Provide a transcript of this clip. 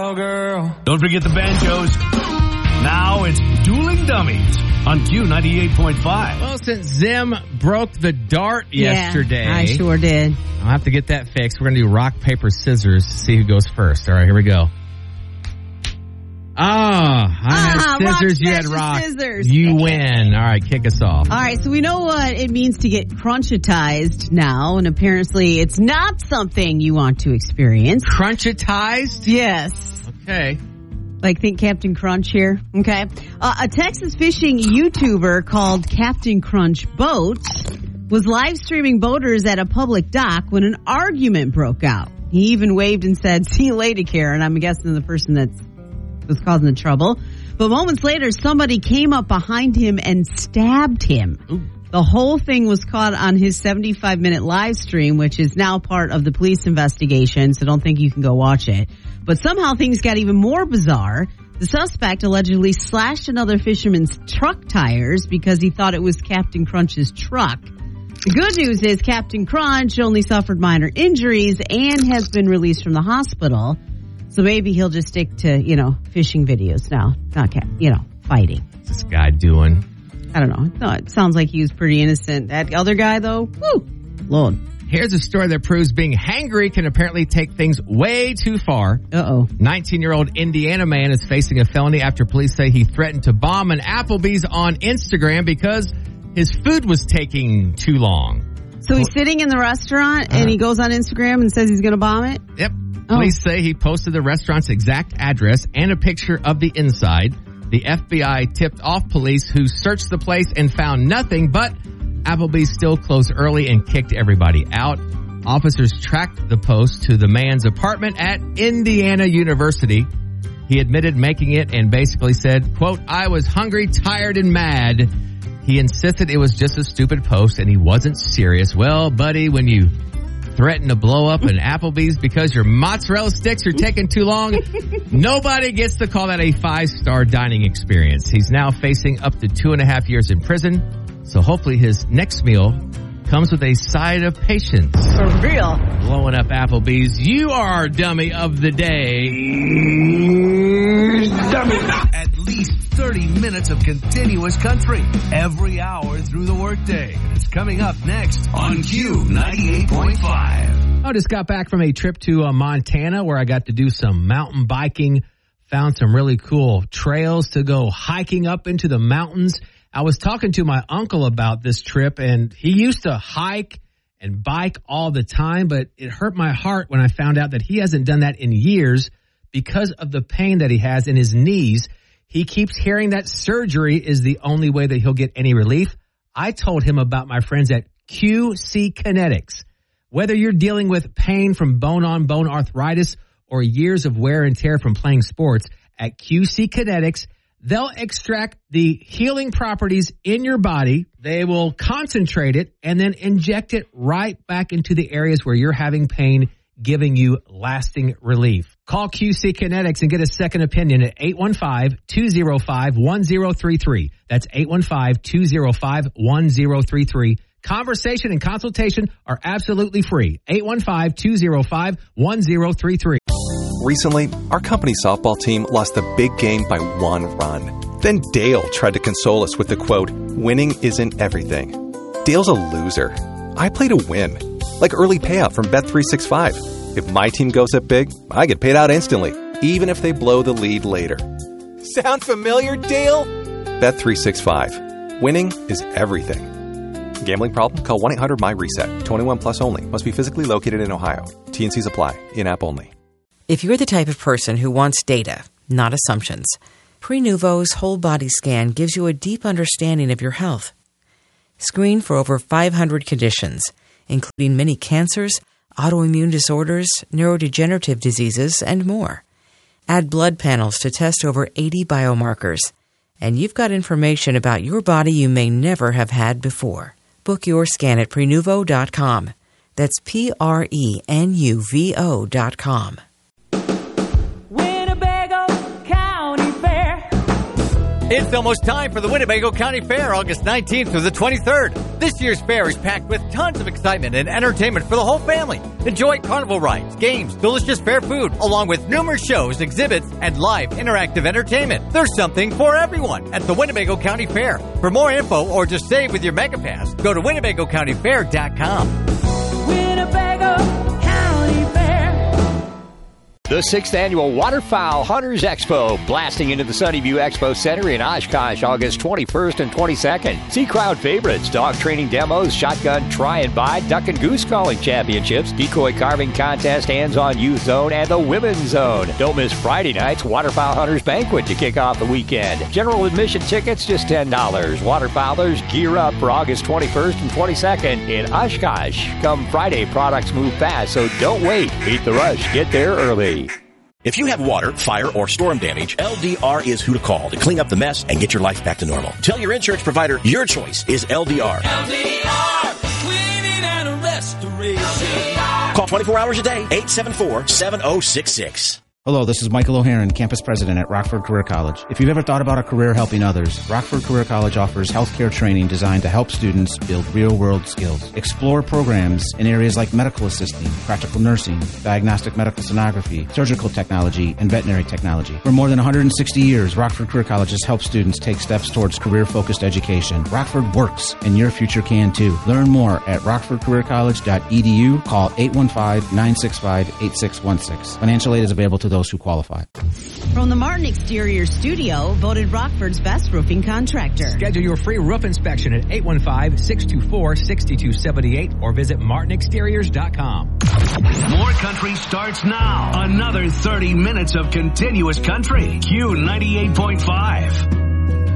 girl. Don't forget the banjos. Now it's Dueling Dummies on Q98.5. Well, since Zim broke the dart yesterday. I sure did. I'll have to get that fixed. We're going to do rock, paper, scissors to see who goes first. All right, here we go. I had scissors, you had rock. Scissors. You win. All right, kick us off. All right, so we know what it means to get crunchitized now, and apparently it's not something you want to experience. Crunchitized? Yes. Okay. Like, think Captain Crunch here. Okay. A Texas fishing YouTuber called Captain Crunch Boats was live streaming boaters at a public dock when an argument broke out. He even waved and said, "See you later, Karen." I'm guessing the person that was causing the trouble. But moments later, somebody came up behind him and stabbed him. Ooh. The whole thing was caught on his 75-minute live stream, which is now part of the police investigation, so don't think you can go watch it. But somehow things got even more bizarre. The suspect allegedly slashed another fisherman's truck tires because he thought it was Captain Crunch's truck. The good news is Captain Crunch only suffered minor injuries and has been released from the hospital. So maybe he'll just stick to, fishing videos now, not, fighting. What's this guy doing? I don't know. No, it sounds like he was pretty innocent. That other guy, though, whoo, Lord. Here's a story that proves being hangry can apparently take things way too far. Uh-oh. 19-year-old Indiana man is facing a felony after police say he threatened to bomb an Applebee's on Instagram because his food was taking too long. So he's sitting in the restaurant and he goes on Instagram and says he's going to bomb it? Yep. Police say he posted the restaurant's exact address and a picture of the inside. The FBI tipped off police who searched the place and found nothing, but Applebee's still closed early and kicked everybody out. Officers tracked the post to the man's apartment at Indiana University. He admitted making it and basically said, quote, "I was hungry, tired, and mad." He insisted it was just a stupid post and he wasn't serious. Well, buddy, when you threaten to blow up an Applebee's because your mozzarella sticks are taking too long, nobody gets to call that a 5-star dining experience. He's now facing up to 2.5 years in prison. So hopefully his next meal comes with a side of patience. For real. Blowing up Applebee's. You are our dummy of the day. Dummy. At least 30 minutes of continuous country every hour through the workday. It's coming up next on Q98.5. I just got back from a trip to Montana where I got to do some mountain biking. Found some really cool trails to go hiking up into the mountains. I was talking to my uncle about this trip, and he used to hike and bike all the time, but it hurt my heart when I found out that he hasn't done that in years because of the pain that he has in his knees. He keeps hearing that surgery is the only way that he'll get any relief. I told him about my friends at QC Kinetics. Whether you're dealing with pain from bone-on-bone arthritis or years of wear and tear from playing sports, at QC Kinetics, they'll extract the healing properties in your body. They will concentrate it and then inject it right back into the areas where you're having pain, giving you lasting relief. Call QC Kinetics and get a second opinion at 815-205-1033. That's 815-205-1033. Conversation and consultation are absolutely free. 815-205-1033. Recently, our company softball team lost the big game by 1 run. Then Dale tried to console us with the quote, "Winning isn't everything." Dale's a loser. I play to win. Like early payout from Bet365. If my team goes up big, I get paid out instantly, even if they blow the lead later. Sound familiar, Dale? Bet365. Winning is everything. Gambling problem? Call 1-800-MY-RESET. 21 plus only. Must be physically located in Ohio. T&Cs apply. In-app only. If you're the type of person who wants data, not assumptions, Prenuvo's whole body scan gives you a deep understanding of your health. Screen for over 500 conditions, including many cancers, autoimmune disorders, neurodegenerative diseases, and more. Add blood panels to test over 80 biomarkers. And you've got information about your body you may never have had before. Book your scan at Prenuvo.com. That's Prenuvo.com. Winnebago County Fair. It's almost time for the Winnebago County Fair, August 19th through the 23rd. This year's fair is packed with tons of excitement and entertainment for the whole family. Enjoy carnival rides, games, delicious fair food, along with numerous shows, exhibits, and live interactive entertainment. There's something for everyone at the Winnebago County Fair. For more info or just save with your MegaPass, go to WinnebagoCountyFair.com. Winnebago County Fair. The 6th Annual Waterfowl Hunters Expo, blasting into the Sunnyview Expo Center in Oshkosh, August 21st and 22nd. See crowd favorites, dog training demos, shotgun try and buy, duck and goose calling championships, decoy carving contest, hands-on youth zone, and the women's zone. Don't miss Friday night's Waterfowl Hunters Banquet to kick off the weekend. General admission tickets just $10. Waterfowlers gear up for August 21st and 22nd in Oshkosh. Come Friday, products move fast, so don't wait. Beat the rush. Get there early. If you have water, fire, or storm damage, LDR is who to call to clean up the mess and get your life back to normal. Tell your insurance provider your choice is LDR. LDR, cleaning and restoration. Call 24 hours a day, 874-7066. Hello, this is Michael O'Haron, campus president at Rockford Career College. If you've ever thought about a career helping others, Rockford Career College offers healthcare training designed to help students build real-world skills. Explore programs in areas like medical assisting, practical nursing, diagnostic medical sonography, surgical technology, and veterinary technology. For more than 160 years, Rockford Career College has helped students take steps towards career-focused education. Rockford works, and your future can too. Learn more at rockfordcareercollege.edu. Call 815-965-8616. Financial aid is available to those who qualify. From the Martin Exterior Studio, voted Rockford's best roofing contractor. Schedule your free roof inspection at 815-624-6278 or visit martinexteriors.com. More country starts now. Another 30 minutes of continuous country. Q98.5.